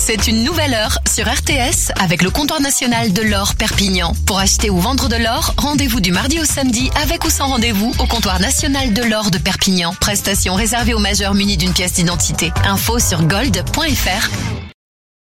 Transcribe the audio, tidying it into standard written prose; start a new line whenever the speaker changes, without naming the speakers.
C'est une nouvelle heure sur RTS avec le comptoir national de l'or Perpignan. Pour acheter ou vendre de l'or, rendez-vous du mardi au samedi avec ou sans rendez-vous au comptoir national de l'or de Perpignan. Prestation réservée aux majeurs munis d'une pièce d'identité. Info sur gold.fr.